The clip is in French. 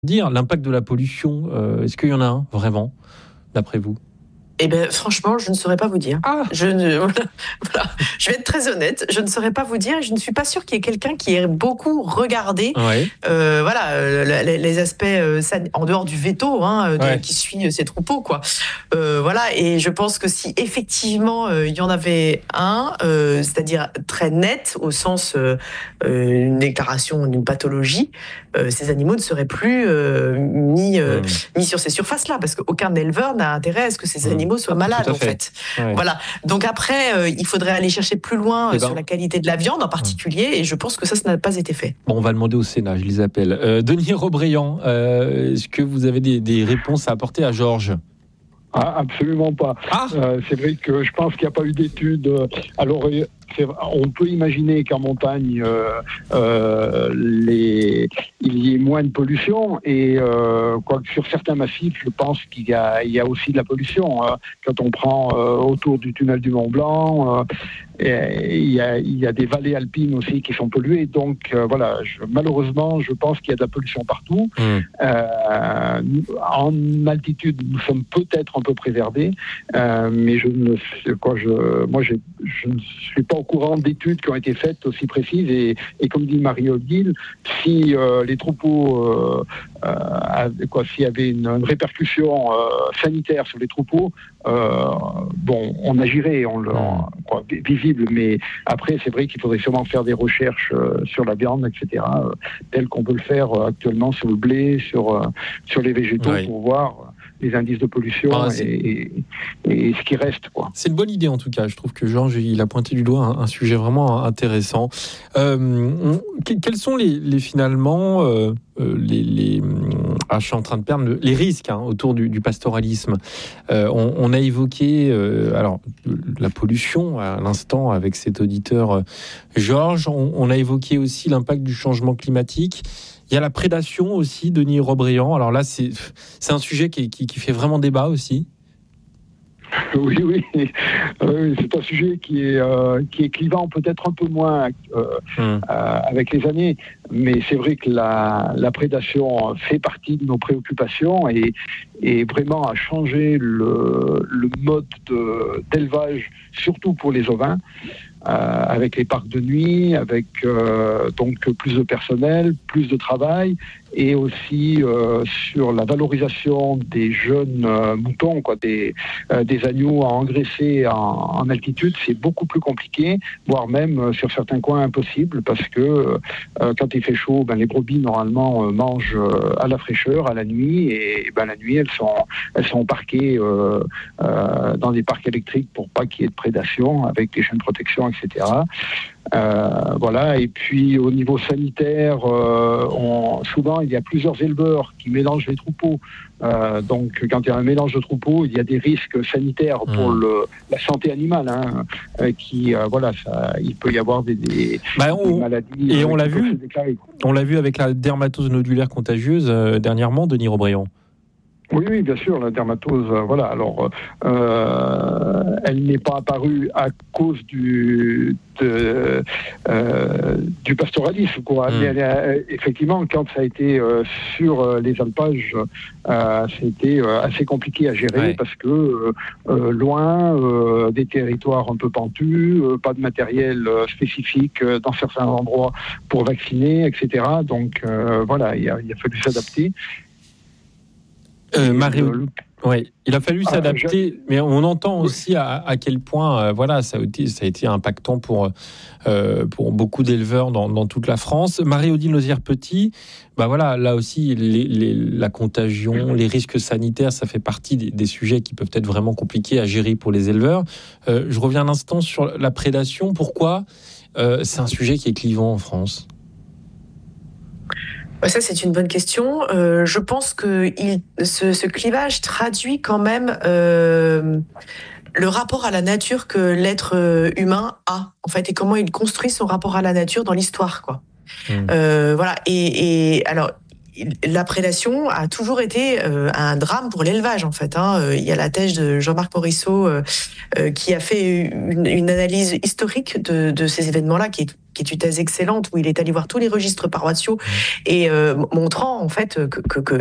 dire l'impact de la pollution. Est-ce qu'il y en a un, vraiment, d'après vous ? Eh bien, franchement, je ne saurais pas vous dire. Ah. Je vais être très honnête, je ne saurais pas vous dire. Je ne suis pas sûre qu'il y ait quelqu'un qui ait beaucoup regardé les aspects en dehors du veto qui suit ces troupeaux, quoi. Et je pense que si effectivement il y en avait un, c'est-à-dire très net au sens une déclaration d'une pathologie, ces animaux ne seraient plus mis sur ces surfaces-là, parce qu'aucun éleveur n'a intérêt à ce que ces animaux soient malades, en fait. Ouais. Voilà. Donc après, il faudrait aller chercher plus loin sur la qualité de la viande en particulier, et je pense que ça n'a pas été fait. Bon, on va demander au Sénat, je les appelle. Denis Robreillant, est-ce que vous avez des réponses à apporter à Georges ? Absolument pas. C'est vrai que je pense qu'il n'y a pas eu d'études. Alors, on peut imaginer qu'en montagne, il y ait moins de pollution, et quoique sur certains massifs, je pense qu'il y a aussi de la pollution. Quand on prend autour du tunnel du Mont Blanc, il y a des vallées alpines aussi qui sont polluées. Donc malheureusement, je pense qu'il y a de la pollution partout. En altitude, nous sommes peut-être un peu préservés, mais je ne suis pas au courant d'études qui ont été faites aussi précises, et comme dit Marie-Odile, si les troupeaux s'il y avait une répercussion sanitaire sur les troupeaux, on agirait, visible, mais après c'est vrai qu'il faudrait sûrement faire des recherches sur la viande, etc., telles qu'on peut le faire actuellement sur le blé, sur les végétaux, pour voir les indices de pollution et ce qui reste, quoi. C'est une bonne idée, en tout cas. Je trouve que Georges, il a pointé du doigt un sujet vraiment intéressant. Quels sont finalement je suis en train de perdre les risques autour du pastoralisme. On a évoqué la pollution à l'instant avec cet auditeur Georges. On a évoqué aussi l'impact du changement climatique. Il y a la prédation aussi, Denis Robreillant. Alors là, c'est un sujet qui fait vraiment débat aussi. Oui, c'est un sujet qui est clivant, peut-être un peu moins avec les années, mais c'est vrai que la prédation fait partie de nos préoccupations et vraiment a changé le mode d'élevage, surtout pour les ovins. Avec les parcs de nuit, avec donc plus de personnel, plus de travail, et aussi sur la valorisation des jeunes moutons, des agneaux à engraisser en altitude, c'est beaucoup plus compliqué, voire même sur certains coins impossible, parce que quand il fait chaud, les brebis normalement mangent à la fraîcheur, à la nuit, et la nuit elles sont parquées dans des parcs électriques pour pas qu'il y ait de prédation, avec des chaînes de protection, etc. Et puis au niveau sanitaire, souvent il y a plusieurs éleveurs qui mélangent les troupeaux. Donc quand il y a un mélange de troupeaux, il y a des risques sanitaires pour la santé animale, il peut y avoir des maladies. Et on l'a vu avec la dermatose nodulaire contagieuse dernièrement, Denis Robreillant. Oui, bien sûr, la dermatose, elle n'est pas apparue à cause du pastoralisme, Mais effectivement, quand ça a été sur les alpages, c'était assez compliqué à gérer, parce que loin des territoires un peu pentus, pas de matériel spécifique dans certains endroits pour vacciner, etc. Donc il a fallu s'adapter. Il a fallu s'adapter, mais on entend aussi à quel point ça a été impactant pour beaucoup d'éleveurs dans toute la France. Marie-Odile Nozière-Petit, là aussi la contagion, les risques sanitaires, ça fait partie des sujets qui peuvent être vraiment compliqués à gérer pour les éleveurs. Je reviens un instant sur la prédation. Pourquoi c'est un sujet qui est clivant en France ? Ça, c'est une bonne question. Je pense que ce clivage traduit quand même le rapport à la nature que l'être humain a, en fait, et comment il construit son rapport à la nature dans l'histoire, quoi. Et alors, la prédation a toujours été un drame pour l'élevage, en fait. Il y a la thèse de Jean-Marc Morisseau qui a fait une analyse historique de ces événements-là qui est qui est une thèse excellente où il est allé voir tous les registres paroissiaux et montrant en fait que